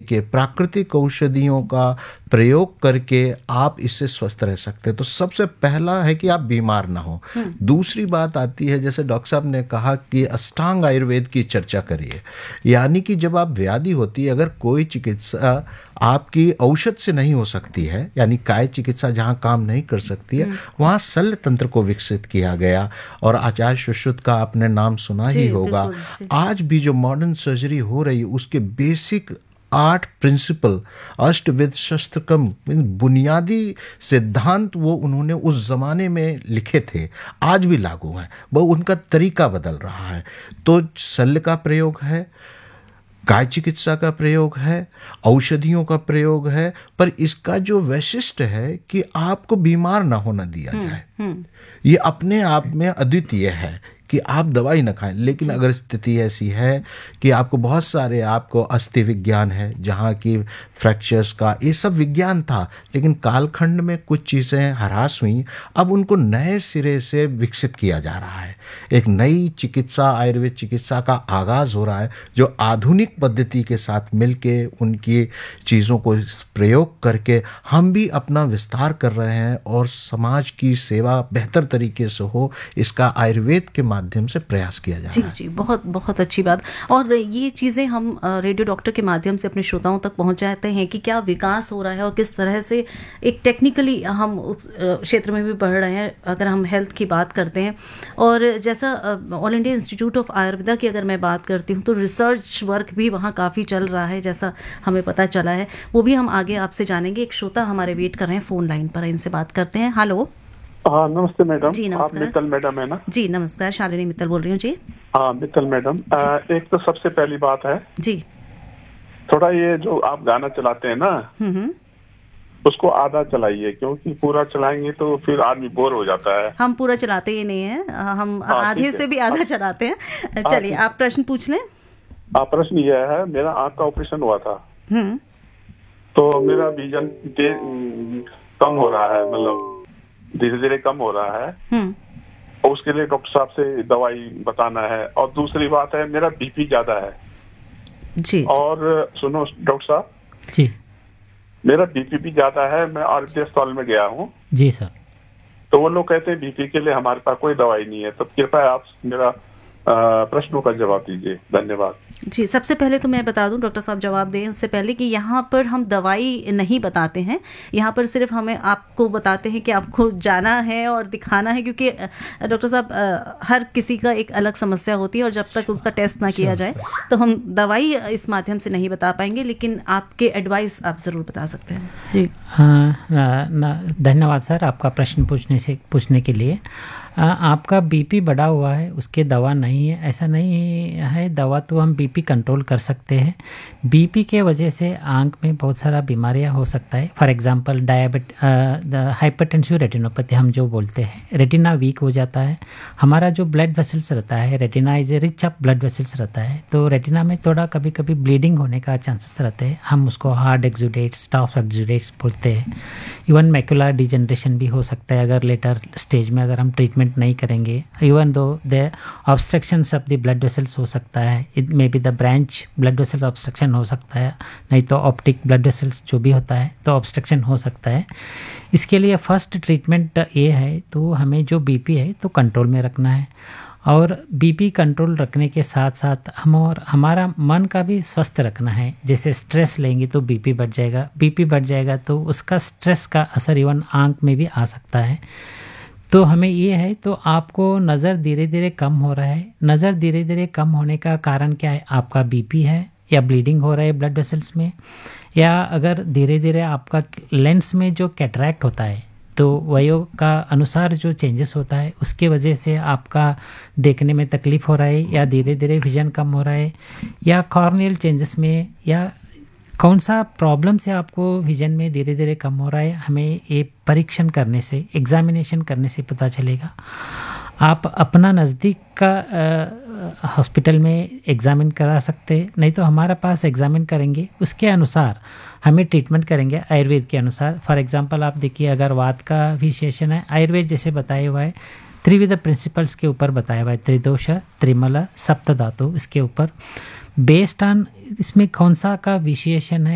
के, प्राकृतिक औषधियों का प्रयोग करके आप इससे स्वस्थ रह सकते हैं। तो सबसे पहला है कि आप बीमार ना हो। दूसरी बात आती है, जैसे डॉक्टर साहब ने कहा कि अष्टांग आयुर्वेद की चर्चा करिए, यानी कि जब आप व्याधि होती है, अगर कोई चिकित्सा आपकी औषध से नहीं हो सकती है, यानी काय चिकित्सा जहाँ काम नहीं कर सकती है, वहाँ शल्य तंत्र को विकसित किया गया। और आचार्य सुश्रुत का आपने नाम सुना ही होगा। आज भी जो मॉडर्न सर्जरी हो रही है उसके बेसिक 8 प्रिंसिपल, अष्टविध शस्त्रकम, बुनियादी सिद्धांत वो उन्होंने उस जमाने में लिखे थे, आज भी लागू हैं। वो उनका तरीका बदल रहा है। तो शल्य का प्रयोग है, काय चिकित्सा का प्रयोग है, औषधियों का प्रयोग है, पर इसका जो वैशिष्ट्य है कि आपको बीमार ना होना दिया जाए। ये अपने आप में अद्वितीय है कि आप दवाई ना खाएं। लेकिन अगर स्थिति ऐसी है कि आपको बहुत सारे, आपको अस्थि विज्ञान है जहाँ की फ्रैक्चर्स का ये सब विज्ञान था, लेकिन कालखंड में कुछ चीज़ें ह्रास हुई, अब उनको नए सिरे से विकसित किया जा रहा है। एक नई चिकित्सा, आयुर्वेद चिकित्सा का आगाज़ हो रहा है, जो आधुनिक पद्धति के साथ मिलके उनकी चीज़ों को प्रयोग करके हम भी अपना विस्तार कर रहे हैं और समाज की सेवा बेहतर तरीके से हो, इसका आयुर्वेद के माध्यम से प्रयास किया जा रहा है। जी, बहुत बहुत अच्छी बात। और ये चीज़ें हम रेडियो डॉक्टर के माध्यम से अपने श्रोताओं तक पहुंचाते हैं कि क्या विकास हो रहा है और किस तरह से एक टेक्निकली हम उस क्षेत्र में भी बढ़ रहे हैं, अगर हम हेल्थ की बात करते हैं। और जैसा all India institute of Ayurveda की अगर मैं बात करती हूँ तो रिसर्च वर्क भी वहाँ काफ़ी चल रहा है, जैसा हमें पता चला है। वो भी हम आगे आपसे जानेंगे। एक श्रोता हमारे वेट कर रहे हैं फ़ोन लाइन पर, इनसे बात करते हैं। हेलो। हाँ, नमस्ते मैडम। जी नमस्कार। आप मित्तल मैडम है ना? जी नमस्कार, शालिनी मित्तल बोल रही हूँ जी। हाँ मित्तल मैडम, एक तो सबसे पहली बात है जी, थोड़ा ये जो आप गाना चलाते हैं ना, उसको आधा चलाइए, क्योंकि पूरा चलाएंगे तो फिर आदमी बोर हो जाता है। हम पूरा चलाते ही नहीं है, हम आधे से भी आधा चलाते हैं। चलिए आप प्रश्न पूछ लें। प्रश्न यह है, मेरा आँख का ऑपरेशन हुआ था, तो मेरा विजन कम हो रहा है, मतलब धीरे धीरे कम हो रहा है। और उसके लिए डॉक्टर साहब से दवाई बताना है। और दूसरी बात है, मेरा बीपी ज्यादा है जी। और सुनो डॉक्टर साहब जी, मेरा बीपी भी ज्यादा है। मैं आरबीएस अस्पताल में गया हूँ जी सर। तो वो लोग कहते हैं बीपी के लिए हमारे पास कोई दवाई नहीं है। तो कृपया आप मेरा प्रश्नों का जवाब दीजिए। धन्यवाद। जी, सबसे पहले तो मैं बता दूं, डॉक्टर साहब जवाब दें उससे पहले, कि यहाँ पर हम दवाई नहीं बताते हैं। यहाँ पर सिर्फ हमें आपको बताते हैं कि आपको जाना है और दिखाना है, क्योंकि डॉक्टर साहब हर किसी का एक अलग समस्या होती है और जब तक उसका टेस्ट ना किया जाए तो हम दवाई इस माध्यम से नहीं बता पाएंगे, लेकिन आपके एडवाइस आप ज़रूर बता सकते हैं। जी धन्यवाद सर आपका प्रश्न पूछने के लिए। आपका बीपी बढ़ा हुआ है, उसके दवा नहीं है, ऐसा नहीं है। दवा तो हम बीपी कंट्रोल कर सकते हैं। बीपी के वजह से आंख में बहुत सारा बीमारियां हो सकता है। फॉर एग्जांपल हाइपरटेंसिव रेटिनोपैथी हम जो बोलते हैं, रेटिना वीक हो जाता है। हमारा जो ब्लड वेसल्स रहता है, retina is a rich of blood vessels रहता है, तो रेटिना में थोड़ा कभी कभी ब्लीडिंग होने का चांसेस रहते हैं। हम उसको हार्ड एक्सुडेट्स, स्टाफ एक्सुडेट्स बोलते हैं। इवन मैकुलर डिजनरेशन भी हो सकता है अगर लेटर स्टेज में अगर हम ट्रीटमेंट नहीं करेंगे। Even though the obstructions of the blood vessels हो सकता है, it may be the branch blood vessel obstruction हो सकता है, नहीं तो ऑप्टिक ब्लड वेसल्स जो भी होता है तो ऑब्स्ट्रक्शन हो सकता है। इसके लिए फर्स्ट ट्रीटमेंट ये है, तो हमें जो बीपी है तो कंट्रोल में रखना है। और बीपी कंट्रोल रखने के साथ साथ हमारा मन का भी स्वस्थ रखना है। जैसे स्ट्रेस लेंगे तो बीपी बढ़ जाएगा, बीपी बढ़ जाएगा तो उसका स्ट्रेस का असर इवन आँख में भी आ सकता है। तो हमें ये है, तो आपको नज़र धीरे धीरे कम हो रहा है। नज़र धीरे धीरे कम होने का कारण क्या है? आपका बीपी है या ब्लीडिंग हो रहा है ब्लड वेसल्स में, या अगर धीरे धीरे आपका लेंस में जो कैटरैक्ट होता है तो वयो का अनुसार जो चेंजेस होता है उसके वजह से आपका देखने में तकलीफ़ हो रहा है, या धीरे धीरे विजन कम हो रहा है, या कॉर्नियल चेंजेस में, या कौन सा प्रॉब्लम से आपको विजन में धीरे धीरे कम हो रहा है, हमें ये परीक्षण करने से, एग्जामिनेशन करने से पता चलेगा। आप अपना नज़दीक का हॉस्पिटल में एग्ज़ामिन करा सकते, नहीं तो हमारे पास एग्ज़ामिन करेंगे, उसके अनुसार हमें ट्रीटमेंट करेंगे आयुर्वेद के अनुसार। फॉर एग्जांपल आप देखिए, अगर वात का विशेषण है, आयुर्वेद जैसे बताया हुआ है, त्रिविध प्रिंसिपल्स के ऊपर बताया हुआ है, त्रिदोष, त्रिमल, सप्त धातु, इसके ऊपर बेस्ड ऑन इसमें कौन सा का विशेषण है